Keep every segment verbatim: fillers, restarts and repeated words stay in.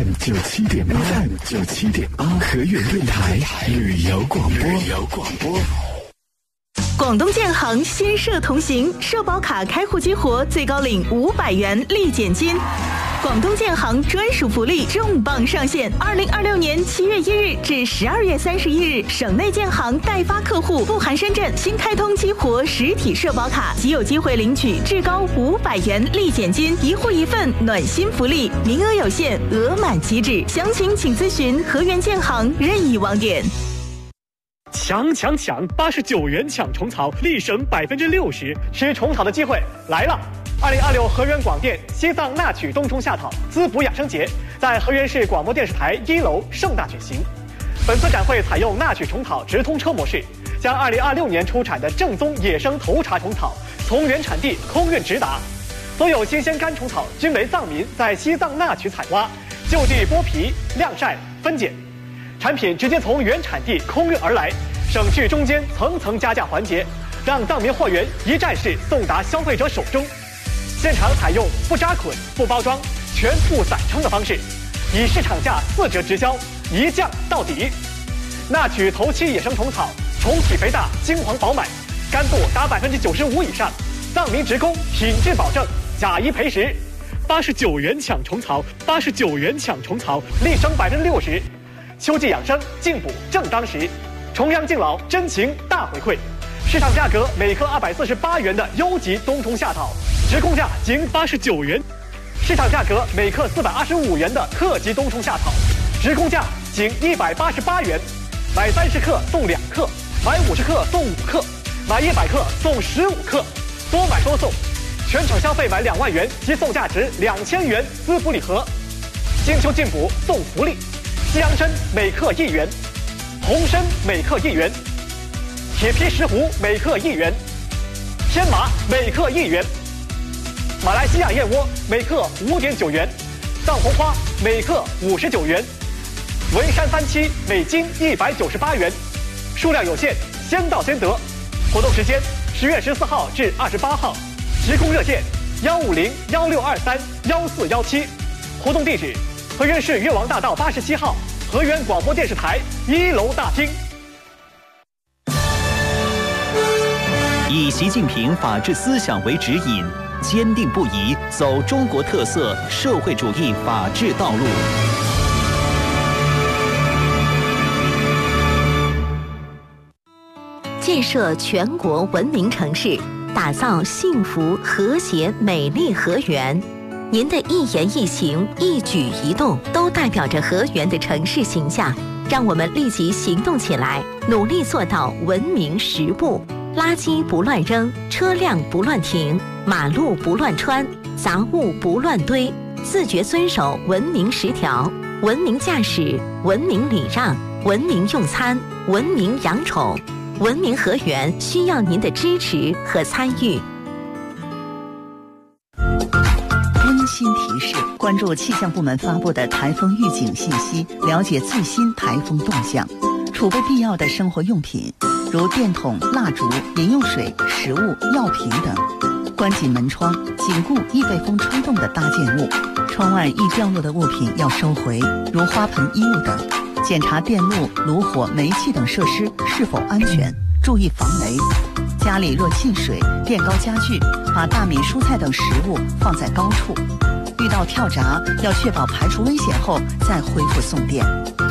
九七点八 ，F M 九七点八，河源电台旅游广播。旅游广播。 广东建行先社同行，社保卡开户激活，最高领五百元立减金。广东建行专属福利重磅上线！二零二六年七月一日至十二月三十一日，省内建行代发客户不含深圳新开通激活实体社保卡，即有机会领取至高五百元立减金，一户一份暖心福利，名额有限，额满即止。详情请咨询河源建行任意网点。 抢抢抢！八十九元抢虫草，立省百分之六十，吃虫草的机会来了！二零二六河源广电西藏纳曲冬虫夏草滋补养生节在河源市广播电视台一楼盛大举行。本次展会采用纳曲虫草直通车模式，将二零二六年出产的正宗野生头茬虫草从原产地空运直达。所有新鲜干虫草均为藏民在西藏纳曲采挖，就地剥皮、晾晒、分拣，产品直接从原产地空运而来，省去中间层层加价环节，让藏民货源一站式送达消费者手中。现场采用不扎捆、不包装、全部散称的方式，以市场价四折直销，一降到底。纳曲头七野生虫草，虫体肥大，金黄饱满，干度达百分之九十五以上，藏民职工品质保证，假一赔十。八十九元抢虫草，八十九元抢虫草，立省百分之六十。秋季养生，进补正当时，重阳敬老，真情大回馈。市场价格每克二百四十八元的优级冬虫夏草，直供价仅八十九元；市场价格每克四百二十五元的特级冬虫夏草，直供价仅一百八十八元。买三十克送两克，买五十克送五克，买一百克送十五克，多买多送。全场消费满两万元即送价值两千元滋补礼盒。金秋进补送福利，西洋参每克一元，红参每克一元。铁皮石斛每克一元，天麻每克一元，马来西亚燕窝每克五点九元，藏红花每克五十九元，文山番七每斤一百九十八元，数量有限，先到先得。活动时间十月十四号至二十八号，直供热线幺五零幺六二三幺四幺七，活动地址河源市越王大道八十七号河源广播电视台一楼大厅。 以习近平法治思想为指引，坚定不移走中国特色社会主义法治道路。 建设全国文明城市，打造幸福和谐美丽河源。您的一言一行、一举一动，都代表着河源的城市形象。让我们立即行动起来，努力做到文明十步。垃圾不乱扔，车辆不乱停，马路不乱穿，杂物不乱堆，自觉遵守文明十条，文明驾驶，文明礼让，文明用餐，文明养宠。文明河源需要您的支持和参与。 温馨提示：关注气象部门发布的台风预警信息，了解最新台风动向，储备必要的生活用品，如电筒、蜡烛、饮用水、食物、药品等。关紧门窗，紧固易被风吹动的搭建物。窗外易掉落的物品要收回，如花盆、衣物等。检查电路、炉火、煤气等设施是否安全，注意防雷。家里若进水，垫高家具，把大米、蔬菜等食物放在高处。遇到跳闸，要确保排除危险后再恢复送电。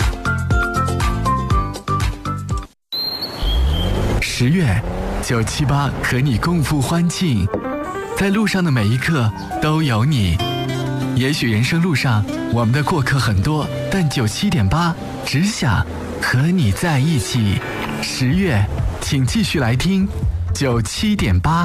十月，九七八和你共赴欢庆，在路上的每一刻都有你。也许人生路上我们的过客很多，但九七点八只想和你在一起。十月，请继续来听九七点八。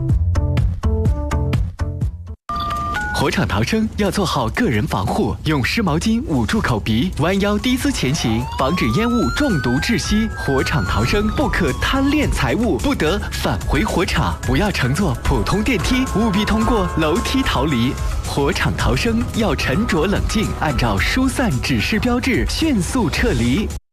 火场逃生要做好个人防护，用湿毛巾捂住口鼻，弯腰低姿前行，防止烟雾中毒窒息。火场逃生不可贪恋财物，不得返回火场，不要乘坐普通电梯，务必通过楼梯逃离。火场逃生要沉着冷静，按照疏散指示标志迅速撤离。